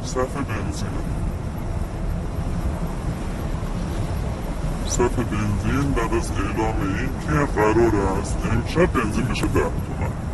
صف بنزینه. صف بنزین بعد از اعلام این که قرار است امشب بنزین بشه 10 تومن.